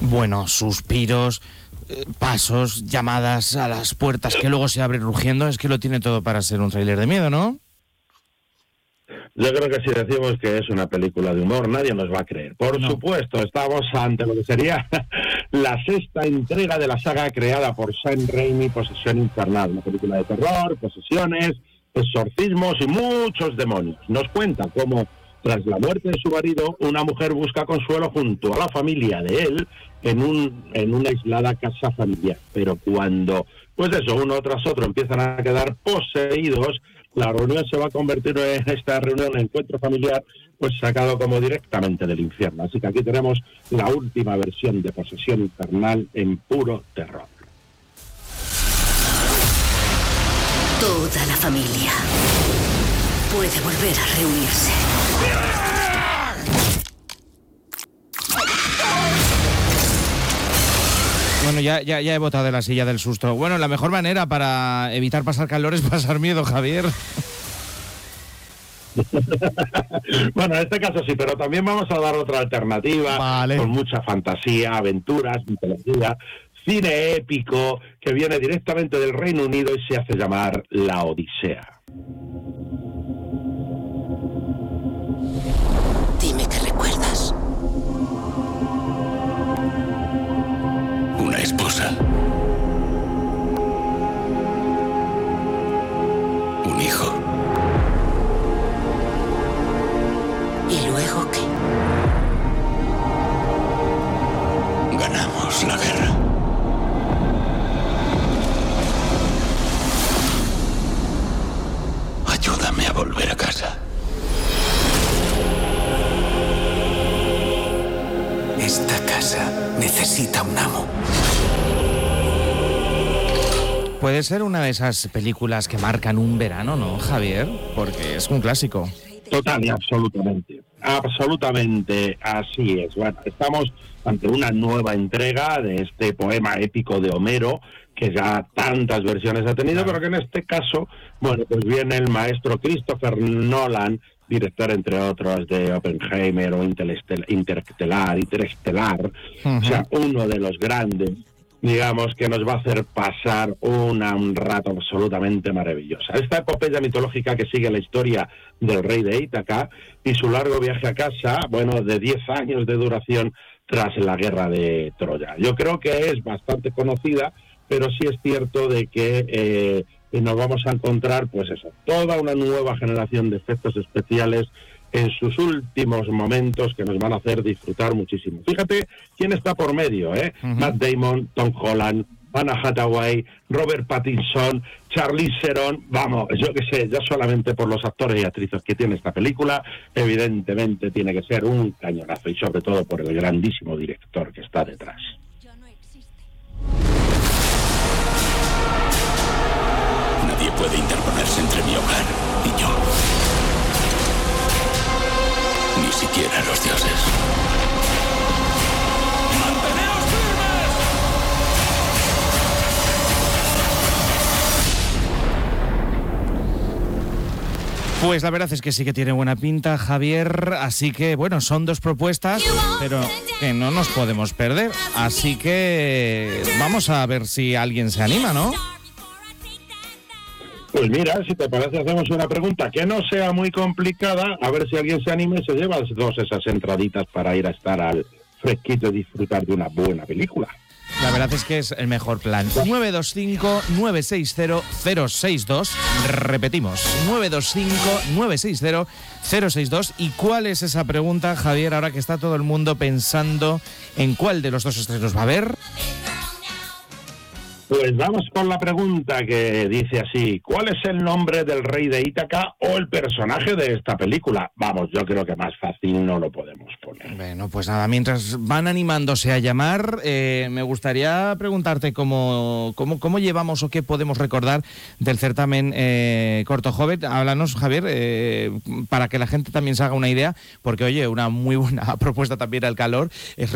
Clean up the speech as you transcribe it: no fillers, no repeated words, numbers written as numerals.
Bueno, suspiros, pasos, llamadas a las puertas que luego se abren rugiendo, es que lo tiene todo para ser un tráiler de miedo, ¿no? Yo creo que si decimos que es una película de humor, nadie nos va a creer. Por supuesto, estamos ante lo que sería la sexta entrega de la saga creada por Sam Raimi, Posesión Infernal, una película de terror, posesiones, exorcismos y muchos demonios. Nos cuenta cómo, tras la muerte de su marido, una mujer busca consuelo junto a la familia de él en una aislada casa familiar. Pero cuando, pues eso, uno tras otro empiezan a quedar poseídos, la reunión se va a convertir en esta reunión, en encuentro familiar, pues sacado como directamente del infierno. Así que aquí tenemos la última versión de Posesión Infernal en puro terror. Toda la familia puede volver a reunirse. Bueno, ya he botado de la silla del susto. Bueno, la mejor manera para evitar pasar calor es pasar miedo, Javier. Bueno, en este caso sí, pero también vamos a dar otra alternativa, vale, con mucha fantasía, aventuras, mitología, cine épico, que viene directamente del Reino Unido y se hace llamar La Odisea. Dime qué recuerdas. Una esposa. Un hijo. ¿Y luego qué? Ganamos la guerra. Ayúdame a volver a casa. Esta casa necesita un amo. Puede ser una de esas películas que marcan un verano, ¿no, Javier? Porque es un clásico. Total y absolutamente. Absolutamente así es. Bueno, estamos ante una nueva entrega de este poema épico de Homero, que ya tantas versiones ha tenido, pero que en este caso, bueno, pues viene el maestro Christopher Nolan, director, entre otros, de Oppenheimer o Interestelar, o sea, uno de los grandes, digamos, que nos va a hacer pasar un rato absolutamente maravilloso. Esta epopeya mitológica que sigue la historia del rey de Ítaca y su largo viaje a casa, bueno, de 10 años de duración tras la guerra de Troya. Yo creo que es bastante conocida, pero sí es cierto de que nos vamos a encontrar, pues eso, toda una nueva generación de efectos especiales en sus últimos momentos que nos van a hacer disfrutar muchísimo. Fíjate quién está por medio, Matt Damon, Tom Holland, Anna Hathaway, Robert Pattinson, Charlize Theron, vamos, yo qué sé, ya solamente por los actores y actrices que tiene esta película, evidentemente tiene que ser un cañonazo, y sobre todo por el grandísimo director que está detrás. Nadie puede interponerse entre mi hogar y yo. Ni siquiera los dioses. ¡Manteneos firmes! Pues la verdad es que sí que tiene buena pinta, Javier, así que bueno, son dos propuestas, pero que no nos podemos perder, así que vamos a ver si alguien se anima, ¿no? Pues mira, si te parece, hacemos una pregunta que no sea muy complicada, a ver si alguien se anima y se lleva esas entraditas para ir a estar al fresquito y disfrutar de una buena película. La verdad es que es el mejor plan. 925-960-062. Repetimos, 925-960-062. ¿Y cuál es esa pregunta, Javier, ahora que está todo el mundo pensando en cuál de los dos estrenos va a haber? Pues vamos con la pregunta que dice así: ¿cuál es el nombre del rey de Ítaca o el personaje de esta película? Vamos, yo creo que más fácil no lo podemos poner. Bueno, pues nada, mientras van animándose a llamar, me gustaría preguntarte cómo llevamos o qué podemos recordar del certamen Corto Joven. Háblanos, Javier, para que la gente también se haga una idea, porque oye, una muy buena propuesta también al calor es